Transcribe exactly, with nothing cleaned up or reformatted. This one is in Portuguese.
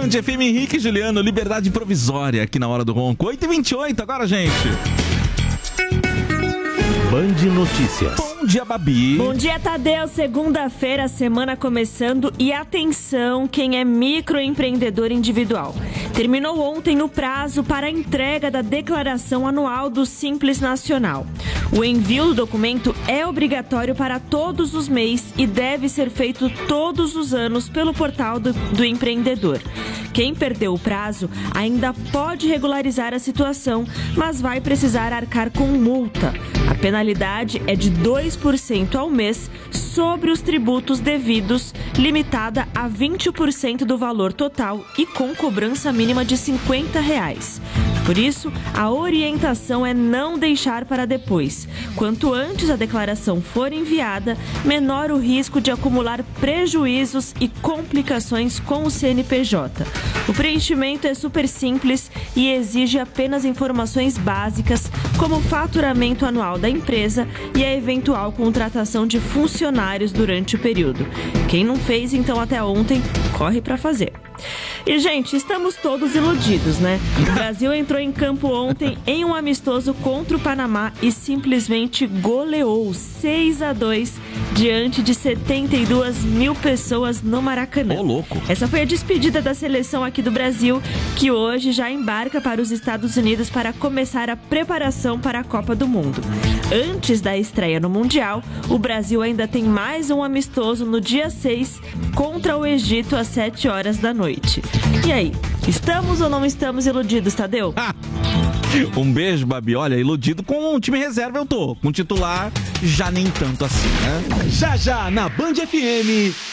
Band F M, Henrique e Juliano, Liberdade Provisória, aqui na Hora do Ronco. oito e vinte e oito agora, gente. Band Notícias. Bom dia, Babi. Bom dia, Tadeu. Segunda-feira, semana começando. E atenção, quem é microempreendedor individual. Terminou ontem o prazo para a entrega da declaração anual do Simples Nacional. O envio do documento é obrigatório para todos os M E Is e deve ser feito todos os anos pelo portal do, do empreendedor. Quem perdeu o prazo ainda pode regularizar a situação, mas vai precisar arcar com multa. A penalidade é de dois por cento ao mês sobre os tributos devidos, limitada a vinte por cento do valor total e com cobrança mínima de cinquenta reais. Por isso, a orientação é não deixar para depois. Quanto antes a declaração for enviada, menor o risco de acumular prejuízos e complicações com o C N P J. O preenchimento é super simples e exige apenas informações básicas, como o faturamento anual da empresa e a eventual contratação de funcionários durante o período. Quem não fez, então, até ontem, corre para fazer. E, gente, estamos todos iludidos, né? O Brasil entrou em campo ontem em um amistoso contra o Panamá e simplesmente goleou seis a dois diante de setenta e duas mil pessoas no Maracanã. Ô, louco! Essa foi a despedida da seleção aqui do Brasil, que hoje já embarca para os Estados Unidos para começar a preparação para a Copa do Mundo. Antes da estreia no Mundial, o Brasil ainda tem mais um amistoso no dia seis contra o Egito às sete horas da noite. E aí, estamos ou não estamos iludidos, Tadeu? Um beijo, Babi. Olha, iludido com um time reserva eu tô. Com titular, já nem tanto assim, né? Já já na Band F M.